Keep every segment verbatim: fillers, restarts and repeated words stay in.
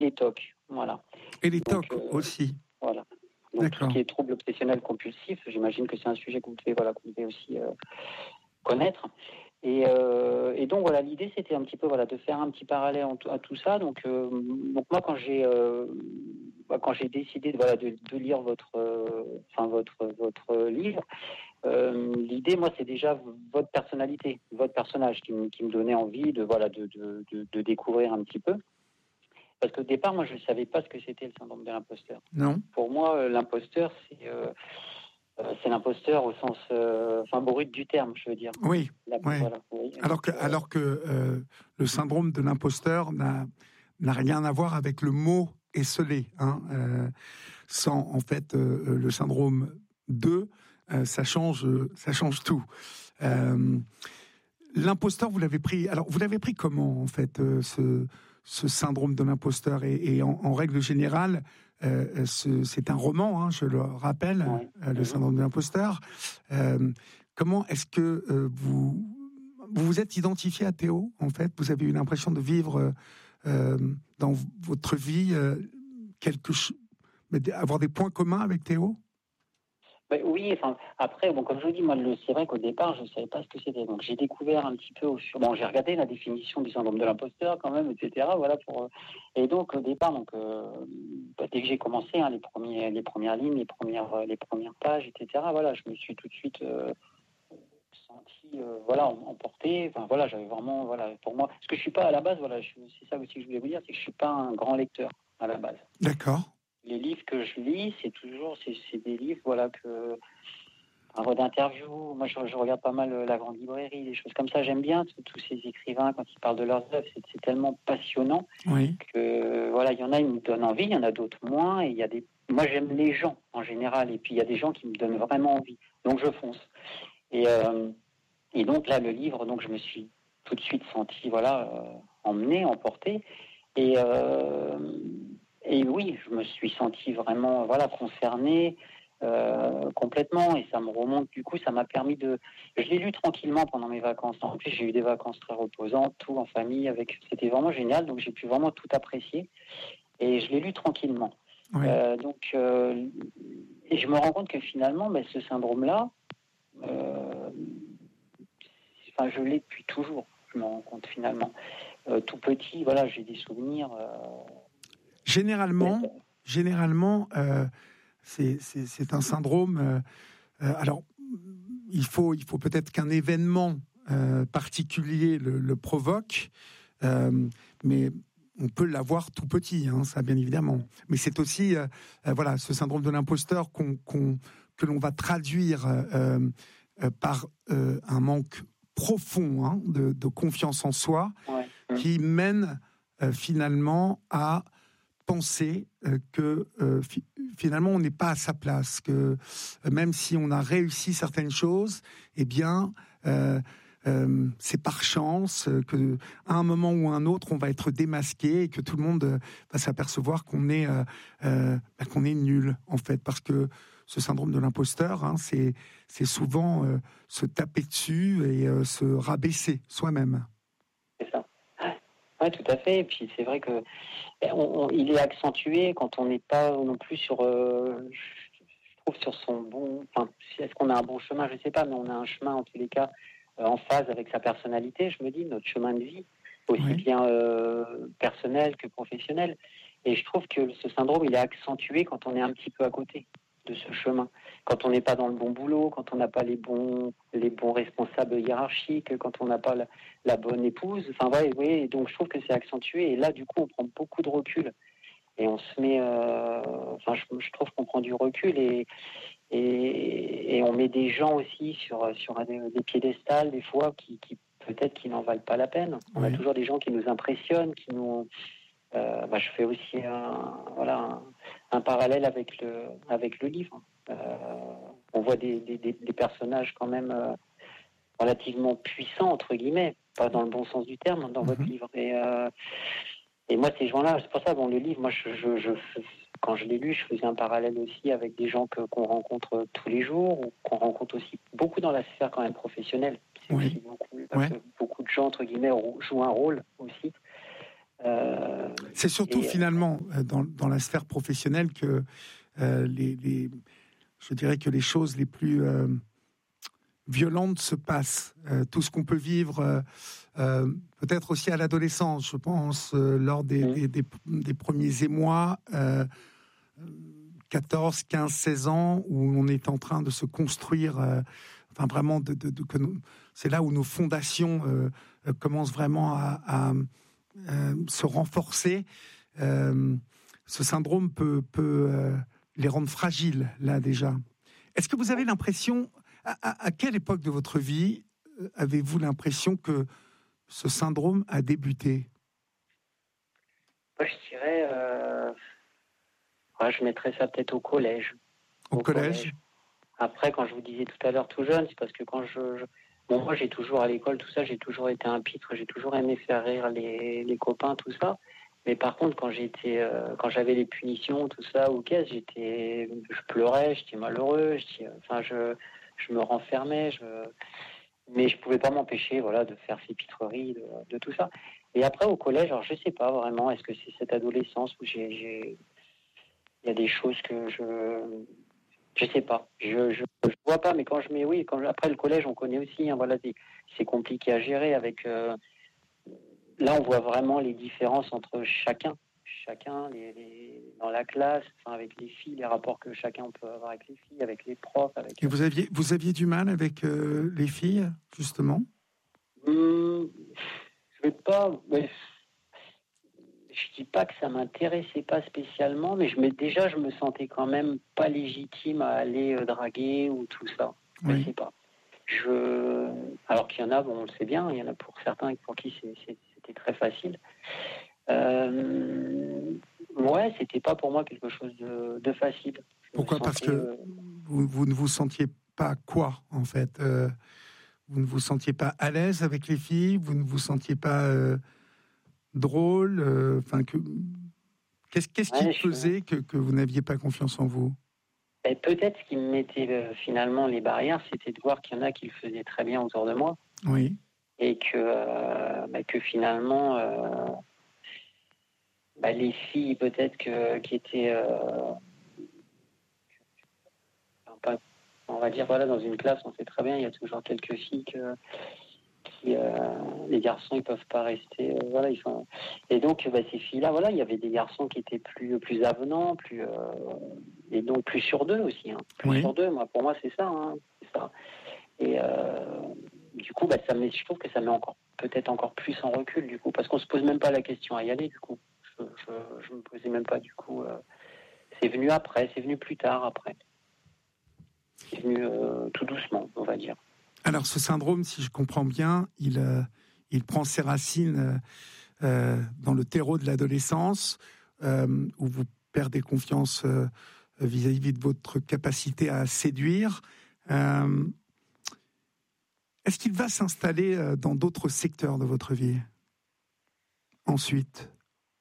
les T O C, voilà. Et les T O C donc, euh, aussi. Voilà. Donc D'accord. Tout ce qui est troubles obsessionnels compulsifs, j'imagine que c'est un sujet que vous devez, voilà, que vous devez aussi euh, connaître. Et, euh, et donc voilà, l'idée c'était un petit peu voilà de faire un petit parallèle en, à tout ça. Donc, euh, donc moi quand j'ai euh, bah, quand j'ai décidé de, voilà de, de lire votre euh, enfin votre votre livre, euh, l'idée moi c'est déjà votre personnalité, votre personnage qui me qui me donnait envie de voilà de de, de, de découvrir un petit peu. Parce qu'au départ moi je ne savais pas ce que c'était le syndrome de l'imposteur. Non. Pour moi euh, l'imposteur c'est euh, c'est l'imposteur au sens euh, enfin brut du terme, je veux dire. Oui. La, ouais. voilà, oui. Alors que, euh, alors que euh, le syndrome de l'imposteur n'a, n'a rien à voir avec le mot esseulé. Hein, euh, sans, en fait, euh, le syndrome deux, euh, ça change, ça change tout. Euh, l'imposteur, vous l'avez pris. Alors, vous l'avez pris comment, en fait, euh, ce, ce syndrome de l'imposteur et, et en, en règle générale, euh, ce, c'est un roman, hein, je le rappelle, oui. euh, le syndrome de l'imposteur. Euh, comment est-ce que euh, vous vous vous êtes identifié à Théo, en fait? Vous avez eu l'impression de vivre euh, dans votre vie euh, quelque chose, avoir des points communs avec Théo? Ben oui, enfin, après, bon, comme je vous dis, moi, le, c'est vrai qu'au départ, je ne savais pas ce que c'était. Donc, j'ai découvert un petit peu au fur... Bon, j'ai regardé la définition du syndrome de l'imposteur, quand même, et cetera. Voilà, pour... Et donc, au départ, donc, euh, bah, dès que j'ai commencé, hein, les, premiers, les premières lignes, les premières, les premières pages, et cetera, voilà, je me suis tout de suite euh, senti, euh, voilà, emporté. Enfin, voilà, j'avais vraiment, voilà, pour moi... Parce que je ne suis pas, à la base, voilà, je, c'est ça aussi que je voulais vous dire, c'est que je ne suis pas un grand lecteur, à la base. D'accord. Les livres que je lis, c'est toujours, c'est, c'est des livres, voilà, que, un d'interviews. Moi, je, je regarde pas mal La Grande Librairie, des choses comme ça. J'aime bien tous ces écrivains quand ils parlent de leurs œuvres. C'est, c'est tellement passionnant oui. que, voilà, il y en a, ils me donnent envie, il y en a d'autres moins. Et il y a des, moi, j'aime les gens en général. Et puis, il y a des gens qui me donnent vraiment envie. Donc, je fonce. Et, euh, et donc là, le livre, donc, je me suis tout de suite senti, voilà, euh, emmené, emporté. Et euh, Et oui, je me suis senti vraiment, voilà, concerné euh, complètement, et ça me remonte. Du coup, ça m'a permis de. Je l'ai lu tranquillement pendant mes vacances. En plus, j'ai eu des vacances très reposantes, tout en famille, avec. C'était vraiment génial. Donc, j'ai pu vraiment tout apprécier, et je l'ai lu tranquillement. Oui. Euh, donc, euh, et je me rends compte que finalement, ben, ce syndrome-là, euh, enfin, je l'ai depuis toujours. Je me rends compte finalement. Euh, tout petit, voilà, j'ai des souvenirs. Euh, Généralement, généralement, euh, c'est, c'est, c'est un syndrome. Euh, euh, alors, il faut, il faut peut-être qu'un événement euh, particulier le, le provoque, euh, mais on peut l'avoir tout petit, hein, ça bien évidemment. Mais c'est aussi, euh, euh, voilà, ce syndrome de l'imposteur qu'on, qu'on, que l'on va traduire euh, euh, par euh, un manque profond hein, de, de confiance en soi, ouais. qui mène euh, finalement à penser euh, que euh, fi- finalement on n'est pas à sa place, que euh, même si on a réussi certaines choses, eh bien euh, euh, c'est par chance euh, que à un moment ou à un autre on va être démasqué et que tout le monde euh, va s'apercevoir qu'on est euh, euh, bah, qu'on est nul en fait, parce que ce syndrome de l'imposteur, hein, c'est c'est souvent euh, se taper dessus et euh, se rabaisser soi-même. C'est ça. Oui, tout à fait. Et puis c'est vrai que on, on, il est accentué quand on n'est pas non plus sur, euh, je trouve, sur son bon. Enfin, est-ce qu'on a un bon chemin? Je ne sais pas, mais on a un chemin en tous les cas euh, en phase avec sa personnalité. Je me dis notre chemin de vie, aussi oui. bien euh, personnel que professionnel. Et je trouve que ce syndrome, il est accentué quand on est un petit peu à côté de ce chemin, quand on n'est pas dans le bon boulot, quand on n'a pas les bons les bons responsables hiérarchiques, quand on n'a pas la, la bonne épouse. Enfin ouais, ouais, donc je trouve que c'est accentué, et là du coup on prend beaucoup de recul et on se met euh, enfin je, je trouve qu'on prend du recul et, et et on met des gens aussi sur sur des, des piédestals des fois qui, qui peut-être qui n'en valent pas la peine. On oui. a toujours des gens qui nous impressionnent, qui nous Euh, bah, je fais aussi un, voilà, un, un parallèle avec le, avec le livre. Euh, on voit des, des, des personnages quand même euh, relativement puissants, entre guillemets, pas dans le bon sens du terme, dans mm-hmm. votre livre. Et, euh, et moi, ces gens-là, c'est pour ça, bon, le livre, moi, je, je, je, quand je l'ai lu, je faisais un parallèle aussi avec des gens que, qu'on rencontre tous les jours, ou qu'on rencontre aussi beaucoup dans la sphère quand même professionnelle. C'est oui. aussi beaucoup, parce ouais. que beaucoup de gens, entre guillemets, jouent un rôle aussi. Euh, C'est surtout et, finalement dans, dans la sphère professionnelle que euh, les, les, je dirais que les choses les plus euh, violentes se passent. Euh, tout ce qu'on peut vivre, euh, euh, peut-être aussi à l'adolescence, je pense, euh, lors des, mmh. des, des, des premiers émois, euh, quatorze, quinze, seize ans, où on est en train de se construire, euh, enfin vraiment, de, de, de, que nous, c'est là où nos fondations euh, euh, commencent vraiment à, à euh, se renforcer. Euh, ce syndrome peut, peut euh, les rendre fragiles, là déjà. Est-ce que vous avez l'impression, à, à, à quelle époque de votre vie euh, avez-vous l'impression que ce syndrome a débuté? Moi, je dirais, euh, ouais, je mettrais ça peut-être au collège. Au Au collège? collège. Après, quand je vous disais tout à l'heure tout jeune, c'est parce que quand je, je... bon, moi, j'ai toujours à l'école, tout ça, j'ai toujours été un pitre, j'ai toujours aimé faire rire les, les copains, tout ça. Mais par contre, quand j'étais, euh, quand j'avais les punitions, tout ça, ou qu'est-ce, j'étais, je pleurais, j'étais malheureux, j'étais, enfin, je, je me renfermais, je, mais je pouvais pas m'empêcher, voilà, de faire ces pitreries, de, de tout ça. Et après, au collège, alors je sais pas vraiment, est-ce que c'est cette adolescence où j'ai, j'ai, il y a des choses que je, je sais pas, je, je, je vois pas, mais quand je mets, oui, quand après le collège, on connaît aussi, hein, voilà, c'est, c'est compliqué à gérer avec. Euh, là, on voit vraiment les différences entre chacun, chacun, les, les, dans la classe, enfin, avec les filles, les rapports que chacun peut avoir avec les filles, avec les profs, avec. Et vous aviez, vous aviez du mal avec euh, les filles, justement? Hum, je vais pas, mais je dis pas que ça m'intéressait pas spécialement, mais je me, déjà, je me sentais quand même pas légitime à aller euh, draguer ou tout ça. Je Oui. sais pas. Je... Alors qu'il y en a, bon, on le sait bien, il y en a pour certains pour qui c'est, c'est, c'était très facile. Euh... Ouais, c'était pas pour moi quelque chose de, de facile. Je me Pourquoi? Parce sentais, que euh... vous, vous ne vous sentiez pas quoi, en fait euh, vous ne vous sentiez pas à l'aise avec les filles, vous ne vous sentiez pas euh, drôle, enfin euh, que qu'est-ce, qu'est-ce qui ouais, je... faisait que, que vous n'aviez pas confiance en vous? Et peut-être ce qui me mettait euh, finalement les barrières, c'était de voir qu'il y en a qui le faisaient très bien autour de moi. Oui. Et que, euh, bah, que finalement, euh, bah, les filles peut-être que, qui étaient, euh, pas, on va dire, voilà, dans une classe, on sait très bien, il y a toujours quelques filles que, qui, euh, les garçons, ils peuvent pas rester, euh, voilà, ils sont... Et donc, bah, ces filles-là, voilà, il y avait des garçons qui étaient plus, plus avenants, plus, euh, et donc plus sur deux aussi, hein, plus Oui. sur deux, moi, pour moi, c'est ça, hein, c'est ça. Et euh, du coup, bah, ça met, je trouve que ça met encore, peut-être encore plus en recul, du coup, parce qu'on se pose même pas la question à y aller, du coup. Je, je, je me posais même pas, du coup. Euh, c'est venu après, c'est venu plus tard après. C'est venu euh, tout doucement, on va dire. Alors, ce syndrome, si je comprends bien, il, euh, il prend ses racines euh, dans le terreau de l'adolescence, euh, où vous perdez confiance euh, vis-à-vis de votre capacité à séduire. Euh, est-ce qu'il va s'installer dans d'autres secteurs de votre vie ensuite?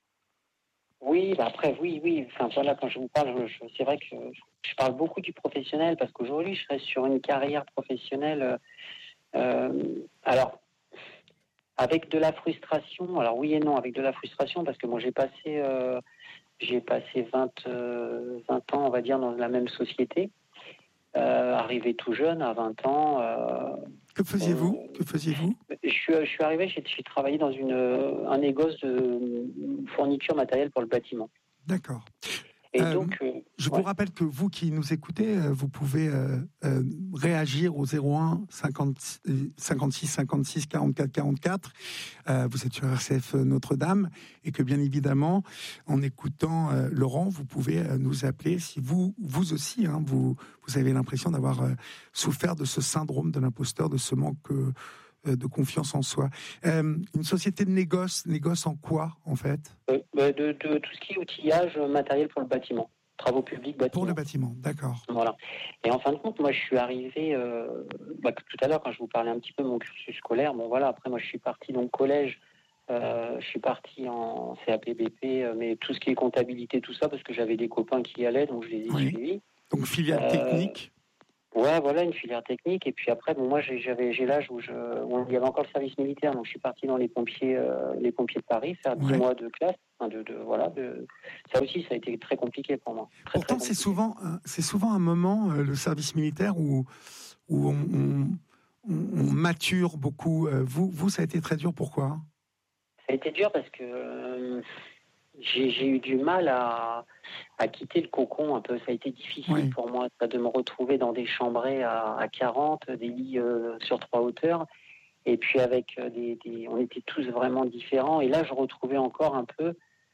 Oui, bah après, oui, oui. Enfin, voilà, quand je vous parle, je, je, c'est vrai que je, je parle beaucoup du professionnel parce qu'aujourd'hui, je serais sur une carrière professionnelle. Euh, alors, avec de la frustration, alors oui et non, avec de la frustration parce que moi, j'ai passé, euh, j'ai passé vingt, euh, vingt ans, on va dire, dans la même société. Euh, arrivé tout jeune, à vingt ans. Euh, que faisiez-vous euh, Que faisiez-vous je, suis, je suis arrivé, j'ai, j'ai travaillé dans une, un négoce de fourniture matérielle pour le bâtiment. D'accord. Et Euh, donc, euh, je ouais. vous rappelle que vous qui nous écoutez, vous pouvez euh, euh, réagir au zéro un cinquante-six cinquante-six quarante-quatre quarante-quatre. Euh, vous êtes sur R C F Notre-Dame et que bien évidemment, en écoutant euh, Laurent, vous pouvez euh, nous appeler si vous, vous aussi, hein, vous, vous avez l'impression d'avoir euh, souffert de ce syndrome de l'imposteur, de ce manque euh, de confiance en soi. Euh, une société de négoce, négoce en quoi, en fait? euh, de, de, de tout ce qui est outillage matériel pour le bâtiment, travaux publics, bâtiments. Pour le bâtiment, d'accord. Voilà. Et en fin de compte, moi, je suis arrivé, euh, bah, tout à l'heure, quand je vous parlais un petit peu de mon cursus scolaire, bon voilà, après, moi, je suis parti donc collège, euh, je suis parti en C A P B P, euh, mais tout ce qui est comptabilité, tout ça, parce que j'avais des copains qui y allaient, donc je les ai Oui. suivis. Donc filiale Euh, technique. Ouais, voilà, une filière technique. Et puis après, bon, moi, j'ai, j'avais, j'ai l'âge où, je, où il y avait encore le service militaire, donc je suis parti dans les pompiers, euh, les pompiers de Paris, faire dix Ouais. mois de classe. Enfin, de, de, voilà, de... Ça aussi, ça a été très compliqué pour moi. Très, très Pourtant, c'est compliqué. souvent, c'est souvent un moment, euh, le service militaire, où, où on, on, on- on mature beaucoup. Euh, Vous, vous, ça a été très dur. Pourquoi? Ça a été dur parce que euh, j'ai, j'ai eu du mal à, à quitter le cocon un peu. Ça a été difficile Oui. pour moi ça, de me retrouver dans des chambrées à, à quarante, des lits euh, sur trois hauteurs. Et puis avec euh, des, des, on était tous vraiment différents. Et là, je retrouvais encore un peu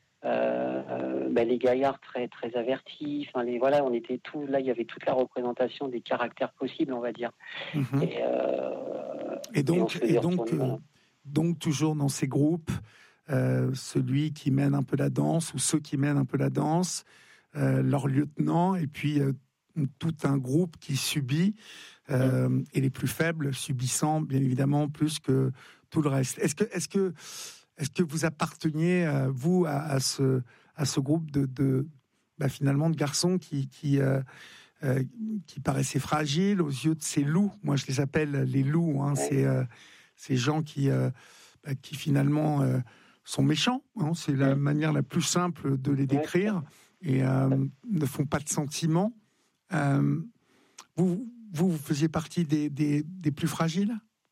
euh, euh, ben, les gaillards très très avertis. Enfin, les voilà, on était tous là. Il y avait toute la représentation des caractères possibles, on va dire. Mhm. Et, euh, Et et on se donc, et faisait donc, retourner. euh, Voilà. donc toujours dans ces groupes, euh, celui qui mène un peu la danse ou ceux qui mènent un peu la danse, euh, leur lieutenant, et puis euh, tout un groupe qui subit, euh, et les plus faibles subissant bien évidemment plus que tout le reste. Est-ce que, est-ce que, est-ce que vous apparteniez, euh, vous, à, à ce, à ce groupe de, de bah, finalement de garçons qui, qui euh, euh, qui paraissaient fragiles aux yeux de ces loups. Moi, je les appelle les loups. Hein. Ouais. C'est euh, ces gens qui, euh, bah, qui finalement euh, sont méchants. Hein. C'est la Ouais. manière la plus simple de les Ouais, tout à décrire et euh, ne font pas de sentiments. Euh, vous, vous, vous faisiez partie des, des, des plus fragiles?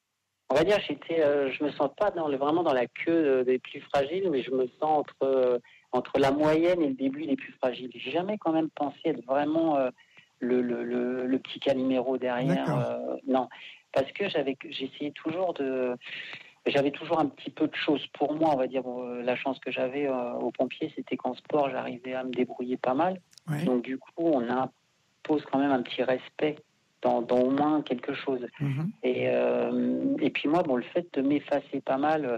On va dire, j'étais, euh, je me sens pas dans le, vraiment dans la queue euh, des plus fragiles, mais je me sens entre euh, entre la moyenne et le début des plus fragiles. J'ai jamais quand même pensé être vraiment euh, le, le, le, le petit Calimero derrière. D'accord. Euh, non, parce que j'avais, j'essayais toujours de, j'avais toujours un petit peu de choses pour moi. On va dire, euh, la chance que j'avais euh, aux pompiers, c'était qu'en sport, j'arrivais à me débrouiller pas mal. Ouais. Donc du coup, on impose quand même un petit respect dans, dans au moins quelque chose. Mhm. Et, euh, et puis moi, bon, le fait de m'effacer pas mal,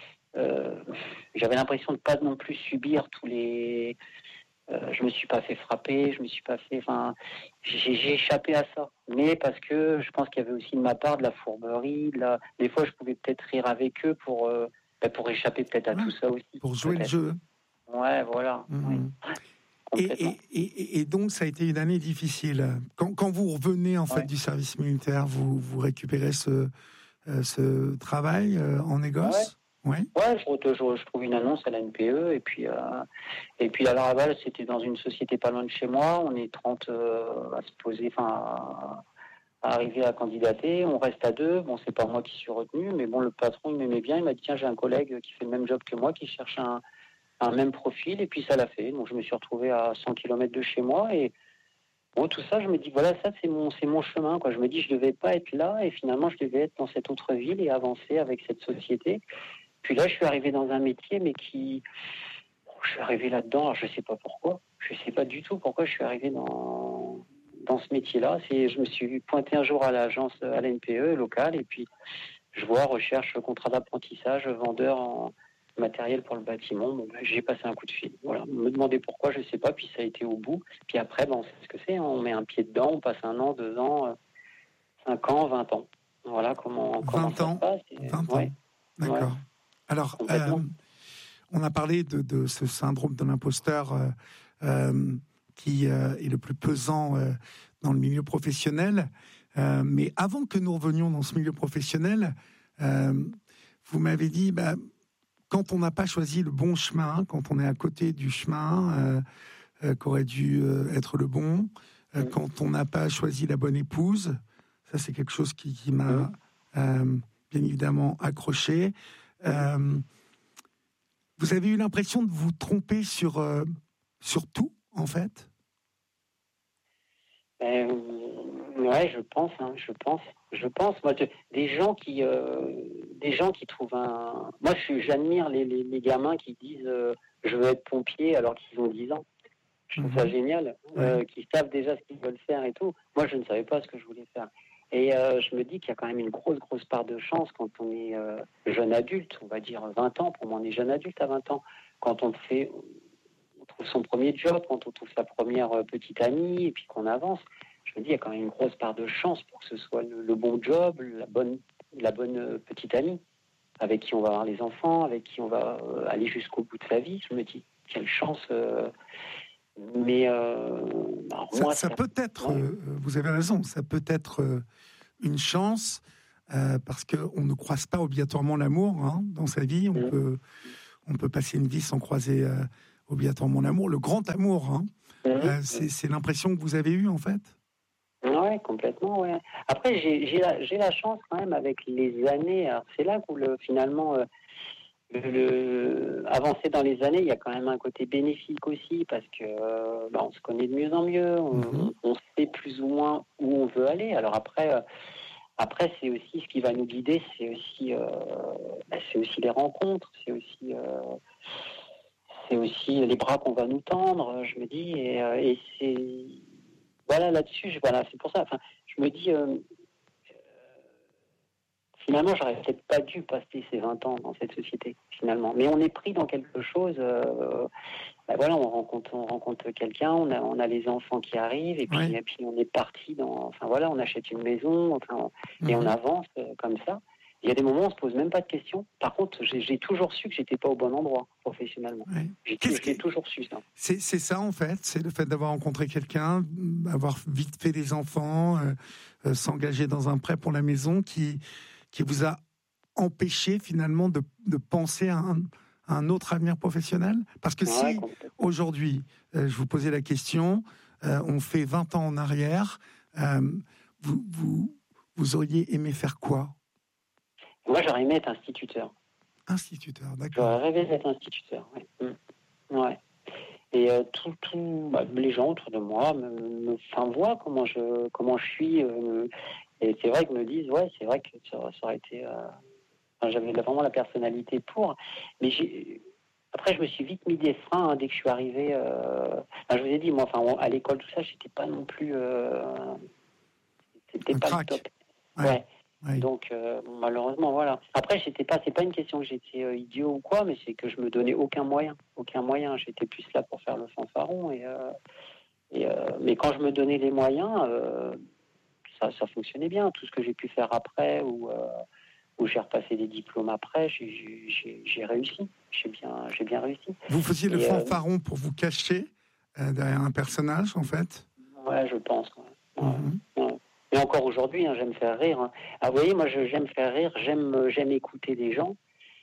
euh, j'avais l'impression de pas non plus subir tous les. Euh, je me suis pas fait frapper, je me suis pas fait. Enfin, j'ai, j'ai échappé à ça. Mais parce que je pense qu'il y avait aussi de ma part de la fourberie. De la... Des fois, je pouvais peut-être rire avec eux pour euh, ben, pour échapper peut-être à Ouais. tout ça aussi. Pour jouer le Peut-être. jeu. Ouais, voilà. Oui, Mhm. Et, complètement. et, et, et donc, ça a été une année difficile. Quand, quand vous revenez en fait Ouais. du service militaire, vous, vous récupérez ce, euh, ce travail euh, en Ouais. négoce. Oui. Ouais, je, je, je trouve une annonce à la N P E et puis euh, et puis à la Raval, c'était dans une société pas loin de chez moi. On est trente euh, à se poser, enfin à, à arriver à candidater. On reste à deux. Bon, c'est pas moi qui suis retenu, mais bon, le patron il m'aimait bien. Il m'a dit tiens, j'ai un collègue qui fait le même job que moi, qui cherche un, un même profil et puis ça l'a fait. Donc je me suis retrouvé à cent kilomètres de chez moi et bon, tout ça, je me dis voilà, ça c'est mon c'est mon chemin quoi. Je me dis je devais pas être là et finalement je devais être dans cette autre ville et avancer avec cette société. Puis là, je suis arrivé dans un métier, mais qui, je suis arrivé là-dedans, alors je sais pas pourquoi, je sais pas du tout pourquoi je suis arrivé dans dans ce métier-là. C'est, je me suis pointé un jour à l'agence, à la N P E locale, et puis je vois recherche contrat d'apprentissage, vendeur en matériel pour le bâtiment. Bon, ben, j'ai passé un coup de fil. Voilà, me demander pourquoi, je sais pas. Puis ça a été au bout. Puis après, ben, on sait ce que c'est. Hein. On met un pied dedans, on passe un an, deux ans, euh, cinq ans, vingt ans. Voilà comment comment vingt ça se ans. passe. Et, vingt ans. ouais, ouais, D'accord. Alors, euh, complètement. on a parlé de, de ce syndrome de l'imposteur euh, euh, qui euh, est le plus pesant euh, dans le milieu professionnel. Euh, mais avant que nous revenions dans ce milieu professionnel, euh, vous m'avez dit, bah, quand on n'a pas choisi le bon chemin, quand on est à côté du chemin euh, euh, qu'aurait dû euh, être le bon, euh, Mm. quand on n'a pas choisi la bonne épouse, ça c'est quelque chose qui, qui Mm. m'a euh, bien évidemment accroché. Mm. Euh, vous avez eu l'impression de vous tromper sur, euh, sur tout, en fait? Euh, ouais, je pense, hein, je pense, je pense. Moi, de- des gens qui, euh, des gens qui trouvent un. Moi, je suis- j'admire les, les, les gamins qui disent euh, je veux être pompier alors qu'ils ont dix ans. Je trouve ça Mhm. génial, Ouais. euh, qui savent déjà ce qu'ils veulent faire et tout. Moi, je ne savais pas ce que je voulais faire. Et euh, je me dis qu'il y a quand même une grosse, grosse part de chance quand on est euh, jeune adulte, on va dire vingt ans. Pour moi, on est jeune adulte à vingt ans. Quand on fait, on trouve son premier job, quand on trouve sa première euh, petite amie, et puis qu'on avance. Je me dis, il y a quand même une grosse part de chance pour que ce soit le, le bon job, la bonne, la bonne euh, petite amie, avec qui on va avoir les enfants, avec qui on va euh, aller jusqu'au bout de sa vie. Je me dis, quelle chance. Euh, Mais euh, alors Ça, moi, ça ça, peut être, ouais. euh, vous avez raison, ça peut être euh, une chance, euh, parce qu'on ne croise pas obligatoirement l'amour hein, dans sa vie. On Mm. peut, on peut passer une vie sans croiser euh, obligatoirement l'amour. Le grand amour, hein, Mhm. euh, c'est, c'est l'impression que vous avez eue, en fait. Ouais, complètement, ouais. Après, j'ai, j'ai, la, j'ai la chance quand même avec les années. Alors, c'est là où le, finalement, euh, le, le- avancer dans les années, il y a quand même un côté bénéfique aussi parce que euh, bah, on se connaît de mieux en mieux, Mhm. on, on sait plus ou moins où on veut aller. Alors après, euh, après c'est aussi ce qui va nous guider, c'est aussi, euh, bah, c'est aussi les rencontres, c'est aussi, euh, c'est aussi les bras qu'on va nous tendre. Je me dis, et, euh, et c'est voilà là-dessus, je, voilà, c'est pour ça. Enfin, je me dis. Euh, Finalement, j'aurais peut-être pas dû passer ces vingt ans dans cette société, finalement. Mais on est pris dans quelque chose. Euh, ben voilà, on rencontre, on rencontre quelqu'un, on a, on a les enfants qui arrivent, et puis, Oui. et puis on est parti dans. Enfin voilà, on achète une maison, enfin, on- et on Mhm. avance euh, comme ça. Il y a des moments où on se pose même pas de questions. Par contre, j'ai, j'ai toujours su que j'étais pas au bon endroit professionnellement. Oui. J'ai, Qu'est-ce j'ai qui... toujours su ça. c'est, c'est ça, en fait, c'est le fait d'avoir rencontré quelqu'un, avoir vite fait des enfants, euh, euh, s'engager dans un prêt pour la maison qui, qui vous a empêcher finalement de, de penser à un, à un autre avenir professionnel? Parce que Ouais, si complètement. aujourd'hui, euh, je vous posais la question, euh, on fait vingt ans en arrière, euh, vous, vous, vous auriez aimé faire quoi? Moi, j'aurais aimé être instituteur. Instituteur, J'aurais d'accord. rêvé d'être instituteur. Ouais. Mm. Ouais. Et euh, tout, tout, bah, les gens autour de moi me, me enfin, voient comment je, comment je suis. Euh, et c'est vrai qu'ils me disent, ouais, c'est vrai que ça, ça aurait été. Euh, enfin, j'avais vraiment la personnalité pour. Mais j'ai, après, je me suis vite mis des freins hein, dès que je suis arrivé. Euh, enfin, je vous ai dit, moi, enfin, à l'école, tout ça, j'étais pas non plus. Euh, c'était Un pas le crack. top. Ouais, Ouais. ouais. Donc euh, bon, malheureusement voilà. Après j'étais pas, c'est pas une question que j'étais euh, idiot ou quoi, mais c'est que je me donnais aucun moyen, aucun moyen. J'étais plus là pour faire le fanfaron et, euh, et euh, mais quand je me donnais les moyens, euh, ça, ça fonctionnait bien. Tout ce que j'ai pu faire après ou euh, où j'ai repassé des diplômes après, j'ai, j'ai, j'ai réussi. J'ai bien, j'ai bien réussi. Vous faisiez le Et euh, fanfaron pour vous cacher euh, derrière un personnage, en fait. ouais, je pense. Ouais. Mhm. Ouais. Ouais. Et encore aujourd'hui, hein, j'aime faire rire. Hein. Ah, vous voyez, moi, je, j'aime faire rire, j'aime, j'aime écouter des gens.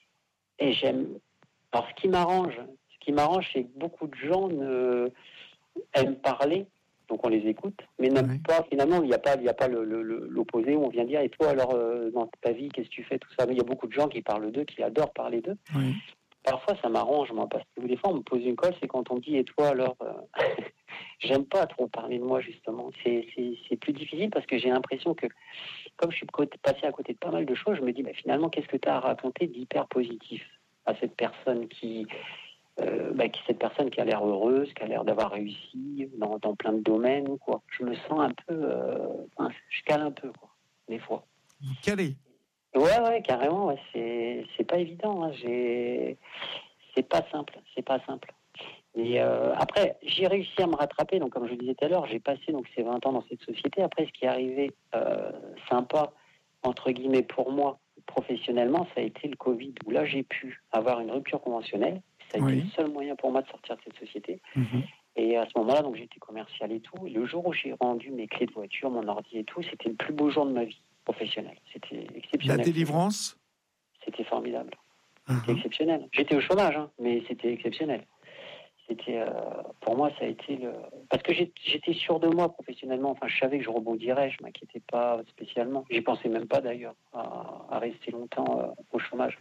Et j'aime. Alors, ce qui m'arrange, ce qui m'arrange, c'est que beaucoup de gens ne... aiment parler, donc on les écoute, mais n'aiment Ouais. pas. Finalement, il n'y a pas, il y a pas le, le, le, l'opposé où on vient dire. Et toi, alors, euh, dans ta vie, qu'est-ce que tu fais, tout ça. Mais il y a beaucoup de gens qui parlent d'eux, qui adorent parler d'eux. Oui. Parfois, ça m'arrange, moi, parce que des fois, on me pose une colle, c'est quand on me dit et toi, alors. Euh... J'aime pas trop parler de moi, justement. C'est, c'est, c'est plus difficile parce que j'ai l'impression que, comme je suis passé à côté de pas mal de choses, je me dis, bah, finalement, qu'est-ce que tu as à raconter d'hyper positif à cette personne qui, euh, bah, qui, cette personne qui a l'air heureuse, qui a l'air d'avoir réussi dans, dans plein de domaines, quoi. Je me sens un peu, euh, enfin, je cale un peu, quoi, des fois. Vous calez. Ouais, ouais, carrément, ouais, c'est, c'est pas évident, hein, j'ai, c'est pas simple, c'est pas simple. Et euh, après, j'ai réussi à me rattraper. Donc, comme je le disais tout à l'heure, j'ai passé donc ces vingt ans dans cette société. Après, ce qui est arrivé euh, sympa, entre guillemets, pour moi, professionnellement, ça a été le Covid, où là, j'ai pu avoir une rupture conventionnelle. Ça a été Oui. le seul moyen pour moi de sortir de cette société. Mhm. Et à ce moment-là, donc, j'étais commercial et tout. Et le jour où j'ai rendu mes clés de voiture, mon ordi et tout, c'était le plus beau jour de ma vie professionnelle. C'était La exceptionnel. délivrance. C'était formidable. C'était Uh-huh. exceptionnel. J'étais au chômage, hein, mais c'était exceptionnel. C'était, euh, pour moi, ça a été le... Parce que j'étais sûr de moi professionnellement. Enfin, je savais que je rebondirais. Je m'inquiétais pas spécialement. J'y pensais même pas d'ailleurs à, à rester longtemps euh, au chômage.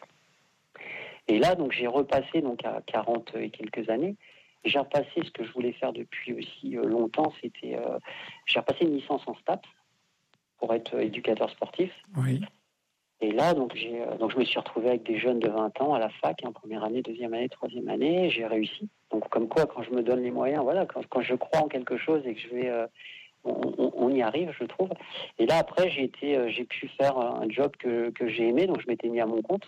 Et là, donc, j'ai repassé donc à quarante et quelques années. J'ai repassé ce que je voulais faire depuis aussi euh, longtemps. C'était, euh, j'ai repassé une licence en STAPS pour être éducateur sportif. Oui. Et là, donc, j'ai, euh, donc, je me suis retrouvé avec des jeunes de vingt ans à la fac, hein, première année, deuxième année, troisième année. J'ai réussi. Donc, comme quoi, quand je me donne les moyens, voilà, quand, quand je crois en quelque chose et que je vais, euh, on, on, on y arrive, je trouve. Et là, après, j'ai été, euh, j'ai pu faire un job que, que j'ai aimé, donc je m'étais mis à mon compte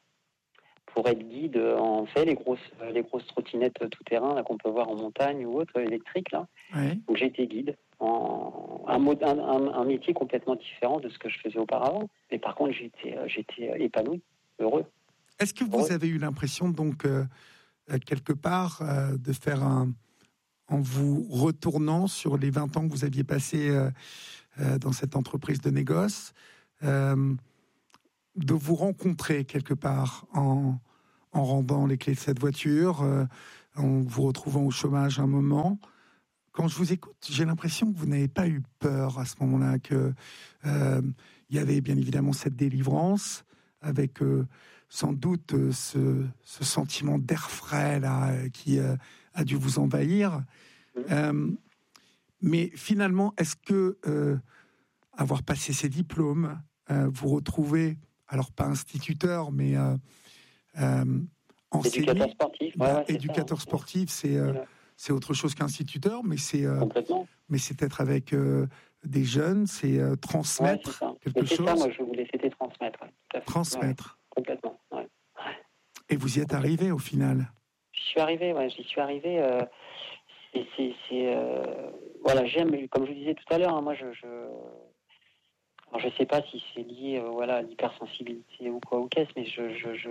pour être guide en fait les grosses, les grosses trottinettes tout terrain là qu'on peut voir en montagne ou autre électrique là. Oui. Donc j'ai été guide, en un, mode, un, un, un métier complètement différent de ce que je faisais auparavant. Mais par contre, j'étais, j'étais épanoui, heureux. Est-ce que vous heureux. avez eu l'impression, donc, euh, quelque part, euh, de faire un, en vous retournant sur les vingt ans que vous aviez passés euh, euh, dans cette entreprise de négoce, euh, de vous rencontrer quelque part en, en rendant les clés de cette voiture, euh, en vous retrouvant au chômage un moment. Quand je vous écoute, j'ai l'impression que vous n'avez pas eu peur à ce moment-là, que euh, il y avait bien évidemment cette délivrance, avec euh, sans doute euh, ce, ce sentiment d'air frais là, euh, qui euh, a dû vous envahir. Euh, mais finalement, est-ce que euh, avoir passé ces diplômes, euh, vous retrouvez, alors pas instituteur, mais euh, euh, enseigner, éducateur sportif, ouais, bah, ouais, c'est éducateur ça, sportif, c'est euh, ouais. c'est autre chose qu'instituteur, mais c'est euh, Complètement. mais c'est être avec euh, des jeunes, c'est euh, Ouais, c'est transmettre ça. quelque Mais c'est chose, ça, moi, je voulais, c'était transmettre, ouais, tout à fait. Ouais, transmettre. complètement, ouais. Et vous y êtes Complètement. arrivé au final. J'y suis arrivé, ouais, j'y suis arrivé. Euh, c'est, c'est, c'est euh, voilà, j'aime, comme je vous disais tout à l'heure, hein, moi, je, je, alors, je sais pas si c'est lié, euh, voilà, à l'hypersensibilité ou quoi ou qu'est-ce, mais je, je, je,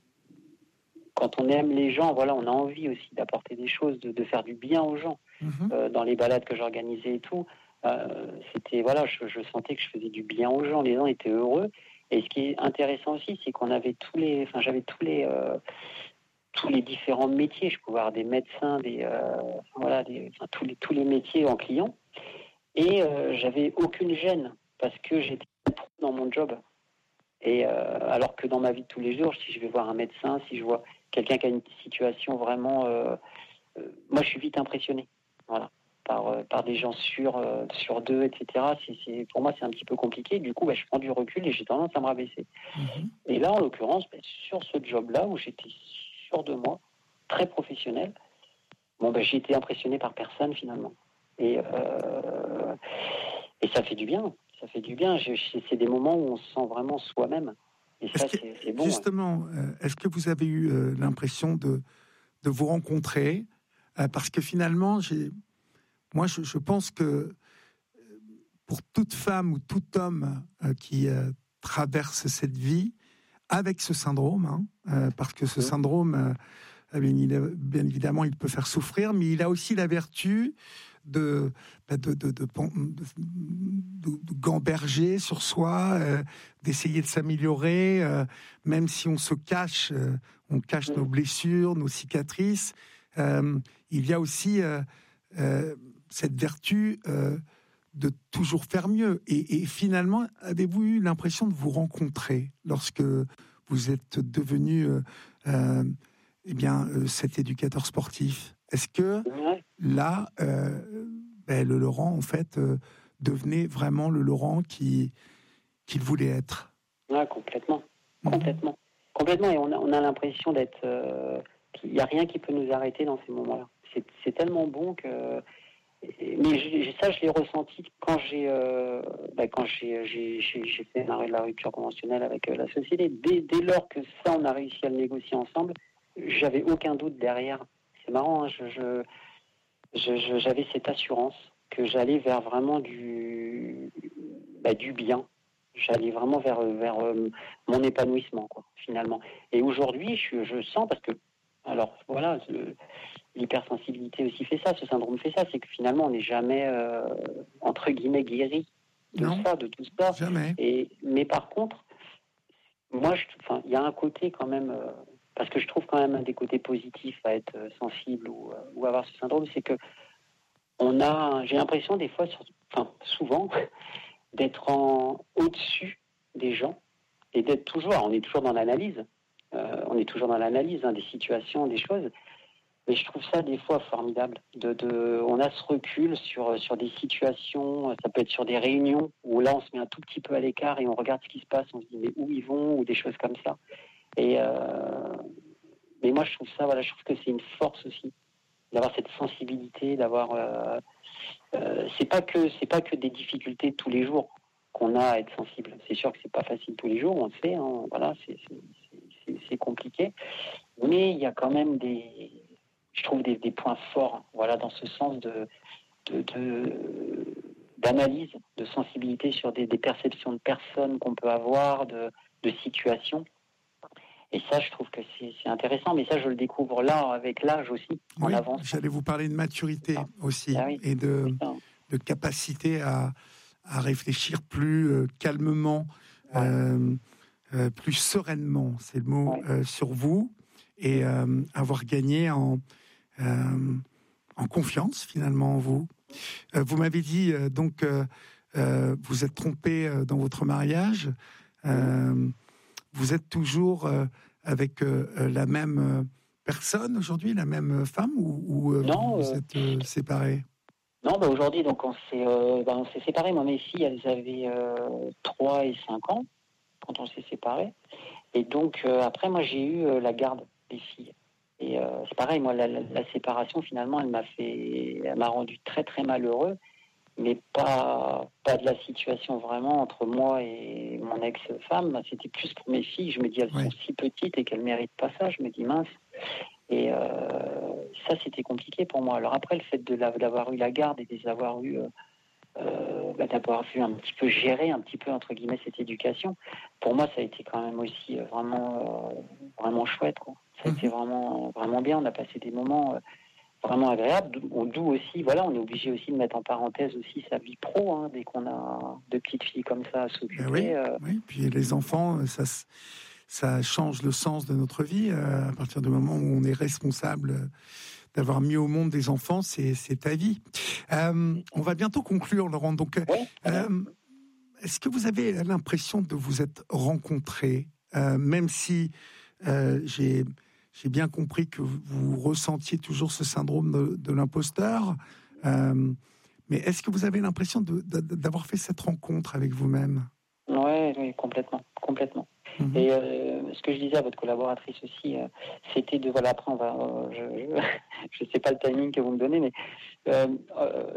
quand on aime les gens, voilà, on a envie aussi d'apporter des choses, de, de faire du bien aux gens. Mm-hmm. Euh, dans les balades que j'organisais et tout, euh, c'était voilà, je, je sentais que je faisais du bien aux gens. Les gens étaient heureux. Et ce qui est intéressant aussi, c'est qu'on avait tous les, enfin, j'avais tous les, euh, tous les différents métiers. Je pouvais avoir des médecins, des, euh, voilà, des, enfin, tous les, tous les métiers en client. Et euh, j'avais aucune gêne parce que j'étais dans mon job. Et euh, alors que dans ma vie de tous les jours, si je vais voir un médecin, si je vois quelqu'un qui a une situation vraiment, euh, euh, moi, je suis vite impressionné. Voilà. Par, euh, par des gens sûrs, euh, sur d'eux, et cetera. C'est, c'est, pour moi, c'est un petit peu compliqué. Du coup, bah, je prends du recul et j'ai tendance à me rabaisser. Mm-hmm. Et là, en l'occurrence, bah, sur ce job-là, où j'étais sûr de moi, très professionnel, bon, bah, j'ai été impressionné par personne, finalement. Et, euh, et ça fait du bien. Ça fait du bien. Je, je, c'est des moments où on se sent vraiment soi-même. Et ça, Que, c'est, c'est bon. justement, ouais. euh, est-ce que vous avez eu euh, l'impression de, de vous rencontrer euh, parce que finalement, j'ai, moi, je, je pense que pour toute femme ou tout homme euh, qui euh, traverse cette vie avec ce syndrome, hein, euh, parce que ce syndrome, euh, bien, il, bien évidemment, il peut faire souffrir, mais il a aussi la vertu de, de, de, de, de, de, de gamberger sur soi, euh, d'essayer de s'améliorer, euh, même si on se cache, euh, on cache nos blessures, nos cicatrices. Euh, il y a aussi euh, euh, cette vertu euh, de toujours faire mieux. Et, et finalement, avez-vous eu l'impression de vous rencontrer lorsque vous êtes devenu euh, euh, eh bien, euh, cet éducateur sportif? Est-ce que là, euh, ben, le Laurent, en fait, euh, devenait vraiment le Laurent qui, qu'il voulait être? Ouais, complètement. Complètement. Mmh. Complètement. Et on a, on a l'impression d'être... Euh, qu'il n'y a rien qui peut nous arrêter dans ces moments-là. C'est, c'est tellement bon que... Mais j'ai, ça, je l'ai ressenti quand j'ai, euh, bah, quand j'ai, j'ai, j'ai, j'ai fait l'arrêt de la rupture conventionnelle avec euh, la société. Dès, dès lors que ça, on a réussi à le négocier ensemble, j'avais aucun doute derrière. C'est marrant, hein, je, je, je, je, j'avais cette assurance que j'allais vers vraiment du, bah, du bien. J'allais vraiment vers, vers euh, mon épanouissement, quoi, finalement. Et aujourd'hui, je, je sens, parce que, alors voilà, le, l'hypersensibilité aussi fait ça, ce syndrome fait ça, c'est que finalement on n'est jamais euh, entre guillemets guéri de non, ça, de tout ça. Jamais. Et mais par contre, moi, enfin, il y a un côté quand même, euh, parce que je trouve quand même un des côtés positifs à être euh, sensible ou, euh, ou avoir ce syndrome, c'est que on a, j'ai l'impression des fois, sur, enfin souvent, d'être en au-dessus des gens et d'être toujours, on est toujours dans l'analyse, euh, on est toujours dans l'analyse hein, des situations, des choses. Mais je trouve ça des fois formidable. De, de, on a ce recul sur, sur des situations, ça peut être sur des réunions où là on se met un tout petit peu à l'écart et on regarde ce qui se passe, on se dit mais où ils vont ou des choses comme ça. Et euh, mais moi je trouve ça, voilà, je trouve que c'est une force aussi d'avoir cette sensibilité, d'avoir. Euh, euh, c'est pas que c'est pas que des difficultés de tous les jours qu'on a à être sensible. C'est sûr que c'est pas facile tous les jours, on le sait. Hein, voilà, c'est, c'est, c'est, c'est compliqué. Mais il y a quand même des je trouve des, des points forts, voilà, dans ce sens de, de, de d'analyse, de sensibilité sur des, des perceptions de personnes qu'on peut avoir, de, de situations. Et ça, je trouve que c'est, c'est intéressant, mais ça, je le découvre là, avec l'âge aussi, en Oui, avance. j'allais vous parler de maturité Ah, aussi, ah oui, et de, c'est ça. de capacité à, à réfléchir plus euh, calmement, Ouais, euh, euh, plus sereinement, c'est le mot, ouais. euh, sur vous, et euh, avoir gagné en, euh, en confiance finalement en vous. Euh, vous m'avez dit, euh, donc, euh, euh, vous êtes trompé euh, dans votre mariage. Mhm. Euh, vous êtes toujours euh, avec euh, euh, la même euh, personne aujourd'hui, la même femme, ou, ou, euh, Non, vous euh, êtes euh, séparés? non, bah aujourd'hui, donc on s'est, euh, bah, on s'est séparés. Moi, mes filles, elles avaient euh, trois et cinq ans quand on s'est séparés. Et donc euh, après, moi, j'ai eu euh, la garde des filles. Et euh, c'est pareil, moi, la, la, la séparation, finalement, elle m'a fait, elle m'a rendu très très malheureux, mais pas pas de la situation vraiment entre moi et mon ex-femme. C'était plus pour mes filles. Je me dis, elles sont Oui. si petites et qu'elles méritent pas ça. Je me dis mince. Et euh, ça, c'était compliqué pour moi. Alors après, le fait de la, d'avoir eu la garde et de les avoir eu, euh, euh, bah, d'avoir vu un petit peu gérer, un petit peu entre guillemets cette éducation, pour moi, ça a été quand même aussi euh, vraiment, euh, vraiment chouette, quoi. Ça a été Mhm. vraiment, vraiment bien. On a passé des moments euh, vraiment agréables. D'où d'où aussi, voilà, on est obligé aussi de mettre en parenthèse aussi sa vie pro, hein, dès qu'on a deux petites filles comme ça à Ben oui, s'occuper. Euh, oui. Puis les enfants, euh, ça, s- ça change le sens de notre vie. Euh, à partir du moment où on est responsable euh, d'avoir mis au monde des enfants, c'est, c'est ta vie. Euh, on va bientôt conclure, Laurent. Donc, euh, ouais, très bien. euh, est-ce que vous avez l'impression de vous être rencontrés, euh, même si euh, j'ai, j'ai bien compris que vous ressentiez toujours ce syndrome de, de l'imposteur, euh, mais est-ce que vous avez l'impression de, de, d'avoir fait cette rencontre avec vous-même? Ouais, oui, complètement, complètement. Mhm. Et euh, ce que je disais à votre collaboratrice aussi, euh, c'était de voilà. Après, on va, euh, je, je, je sais pas le timing que vous me donnez, mais euh, euh,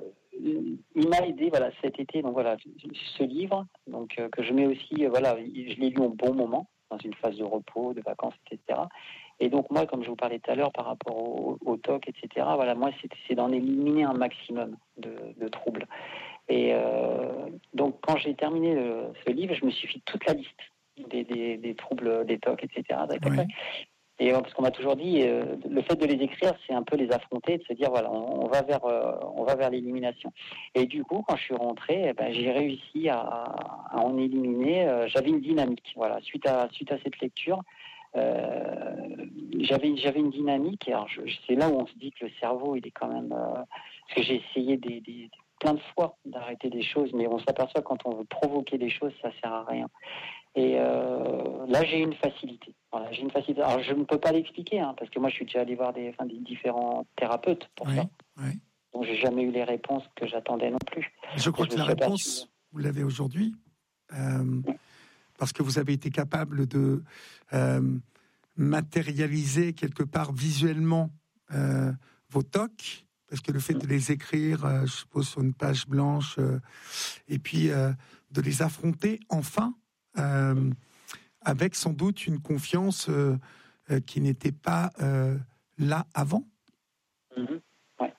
il m'a aidé voilà cet été. Donc voilà, ce livre, donc euh, que je mets aussi, euh, voilà, je l'ai lu au bon moment, dans une phase de repos, de vacances, et cetera. Et donc moi, comme je vous parlais tout à l'heure par rapport au, au T O C, et cetera. Voilà, moi, c'est, c'est d'en éliminer un maximum de, de troubles. Et euh, donc, quand j'ai terminé le, ce livre, je me suis fait toute la liste des, des, des troubles, des T O C, et cetera. Oui. Et euh, parce qu'on m'a toujours dit, euh, le fait de les écrire, c'est un peu les affronter, de se dire voilà, on, on va vers, euh, on va vers l'élimination. Et du coup, quand je suis rentré, eh ben, j'ai réussi à, à en éliminer. Euh, j'avais une dynamique, voilà, suite à suite à cette lecture. Euh, j'avais j'avais une dynamique. Et alors, je, c'est là où on se dit que le cerveau, il est quand même. Euh, parce que j'ai essayé des, des plein de fois d'arrêter des choses, mais on s'aperçoit que quand on veut provoquer des choses, ça sert à rien. Et euh, là, j'ai une facilité. Voilà, j'ai une facilité. Alors, je ne peux pas l'expliquer, hein, parce que moi, je suis déjà allé voir des, enfin, des différents thérapeutes pour ça. Oui. Oui. Donc, j'ai jamais eu les réponses que j'attendais non plus. Je Et crois je que me la suis aperçu. réponse, vous l'avez aujourd'hui, euh, parce que vous avez été capable de euh, matérialiser quelque part visuellement euh, vos T O C, parce que le fait de les écrire, euh, je suppose, sur une page blanche, euh, et puis euh, de les affronter enfin, euh, avec sans doute une confiance euh, euh, qui n'était pas euh, là avant. Mm-hmm. Ouais.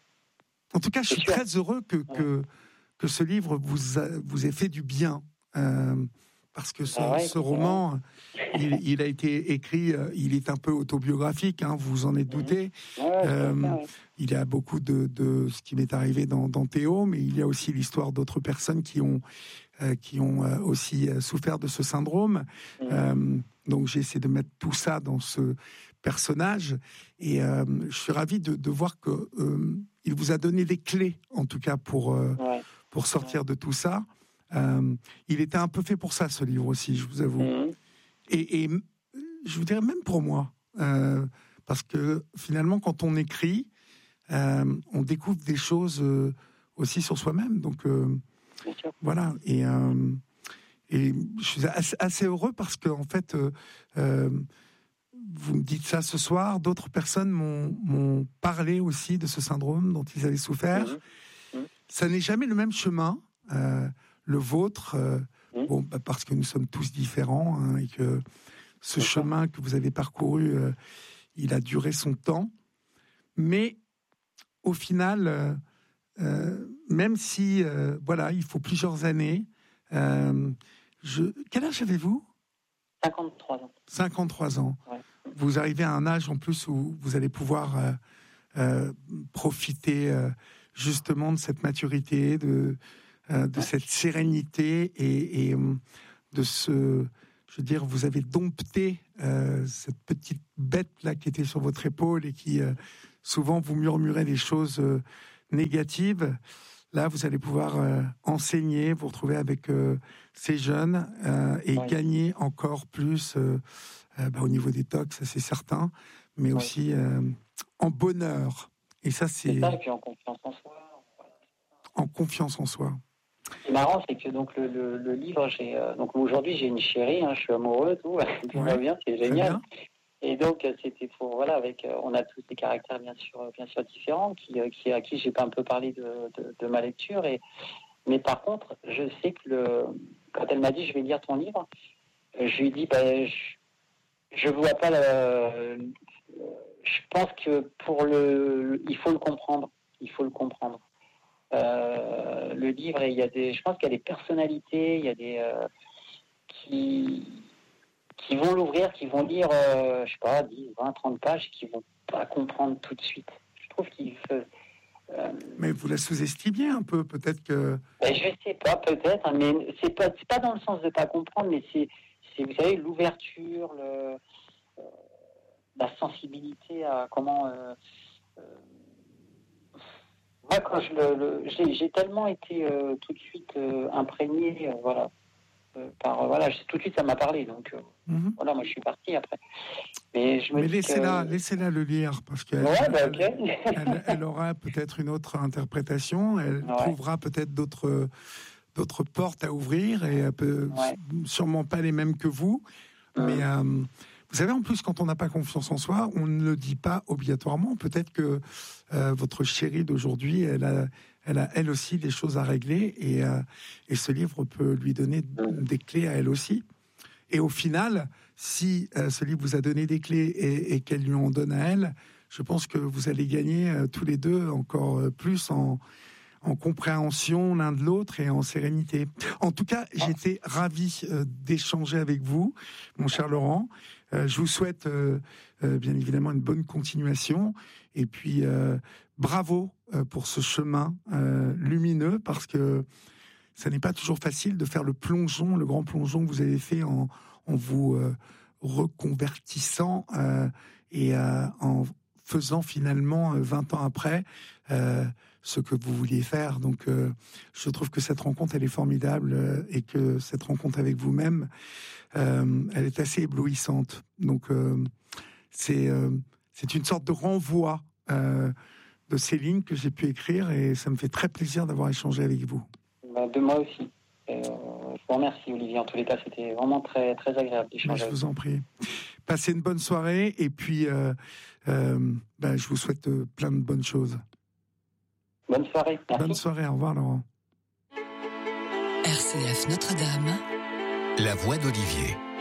En tout cas, je C'est suis sûr. très heureux que, Ouais. que, que ce livre vous, a, vous ait fait du bien. Euh, parce que Bah ce, ouais, ce écoute, ouais. roman, il, il a été écrit, euh, il est un peu autobiographique, hein, vous vous en êtes Mm-hmm. douté. Ouais, tout à fait, Euh, ouais. il y a beaucoup de, de ce qui m'est arrivé dans, dans Théo, mais il y a aussi l'histoire d'autres personnes qui ont, euh, qui ont euh, aussi euh, souffert de ce syndrome. Mm-hmm. Euh, donc j'ai essayé de mettre tout ça dans ce personnage, et euh, je suis ravi de, de voir que euh, il vous a donné des clés, en tout cas pour euh, Ouais. pour sortir de tout ça. Euh, il était un peu fait pour ça, ce livre aussi, je vous avoue. Mm-hmm. Et, et je vous dirais même pour moi, euh, parce que finalement, quand on écrit, euh, on découvre des choses euh, aussi sur soi-même. Donc euh, Bien sûr. voilà. Et, euh, et je suis assez, assez heureux parce que en fait, euh, euh, vous me dites ça ce soir. D'autres personnes m'ont, m'ont parlé aussi de ce syndrome dont ils avaient souffert. Mm-hmm. Ça n'est jamais le même chemin. Euh, le vôtre, euh, Mm-hmm. bon, bah parce que nous sommes tous différents, hein, et que ce Bien sûr. chemin que vous avez parcouru, euh, il a duré son temps. Mais au final, euh, euh, même si, euh, voilà, il faut plusieurs années. Euh, je... Quel âge avez-vous? cinquante-trois ans. cinquante-trois ans. Ouais. Vous arrivez à un âge en plus où vous allez pouvoir euh, euh, profiter euh, justement de cette maturité, de, euh, de ouais. cette sérénité et, et de ce... Je veux dire, vous avez dompté euh, cette petite bête-là qui était sur votre épaule et qui, euh, souvent, vous murmurait des choses euh, négatives. Là, vous allez pouvoir euh, enseigner, vous retrouver avec euh, ces jeunes euh, et oui. gagner encore plus euh, euh, bah, au niveau des tox, ça c'est certain, mais oui. aussi euh, en bonheur. Et ça, c'est... c'est ça, et puis en confiance en soi. En confiance en soi. Ce qui est marrant, c'est que donc le, le, le livre, j'ai euh, donc aujourd'hui j'ai une chérie, hein, je suis amoureux, tout, tout va bien, c'est génial. Et donc c'était pour voilà, avec euh, on a tous des caractères bien sûr, bien sûr différents, qui, euh, qui à qui j'ai pas un peu parlé de, de, de ma lecture. Et mais par contre, je sais que le quand elle m'a dit je vais lire ton livre, je lui ai dit bah, je, je vois pas le, je pense que pour le, il faut le comprendre, il faut le comprendre. Euh, le livre, et il y a des, je pense qu'il y a des personnalités, il y a des euh, qui qui vont l'ouvrir, qui vont lire, euh, je sais pas, dix, vingt, trente pages, et qui vont pas comprendre tout de suite. Je trouve qu'il faut. Euh, mais vous la sous-estimez un peu, peut-être que. Ben je sais pas, peut-être, mais c'est pas, c'est pas dans le sens de pas comprendre, mais c'est, c'est vous savez, l'ouverture, le, euh, la sensibilité à comment. Euh, euh, Moi, quand je le, le j'ai, j'ai tellement été euh, tout de suite euh, imprégné, euh, voilà, euh, par euh, voilà, tout de suite ça m'a parlé, donc euh, mm-hmm. voilà, moi je suis parti après. Mais je me Mais dis laissez-la, que... laissez-la le lire parce qu'elle ouais, bah, okay. elle, elle, elle aura peut-être une autre interprétation, elle ouais. trouvera peut-être d'autres d'autres portes à ouvrir et elle peut ouais. sûrement pas les mêmes que vous, mm. mais euh, vous savez, en plus, quand on n'a pas confiance en soi, on ne le dit pas obligatoirement. Peut-être que euh, votre chérie d'aujourd'hui, elle a, elle a elle aussi des choses à régler et, euh, et ce livre peut lui donner des clés à elle aussi. Et au final, si euh, ce livre vous a donné des clés et, et qu'elle lui en donne à elle, je pense que vous allez gagner euh, tous les deux encore euh, plus en, en compréhension l'un de l'autre et en sérénité. En tout cas, j'étais ravi euh, d'échanger avec vous, mon cher Laurent. Euh, je vous souhaite euh, euh, bien évidemment une bonne continuation et puis euh, bravo euh, pour ce chemin euh, lumineux parce que ça n'est pas toujours facile de faire le plongeon, le grand plongeon que vous avez fait en, en vous euh, reconvertissant euh, et euh, en faisant finalement euh, vingt ans après euh, ce que vous vouliez faire. Donc euh, je trouve que cette rencontre elle est formidable euh, et que cette rencontre avec vous-même euh, elle est assez éblouissante. Donc euh, c'est euh, c'est une sorte de renvoi euh, de ces lignes que j'ai pu écrire et ça me fait très plaisir d'avoir échangé avec vous. De moi aussi. Euh, je vous remercie Olivier. En tous les cas, c'était vraiment très très agréable d'échanger. Je vous en prie. Passez une bonne soirée et puis euh, euh, ben, je vous souhaite plein de bonnes choses. Bonne soirée. Merci. Bonne soirée. Au revoir Laurent. R C F Notre-Dame. La voix d'Olivier.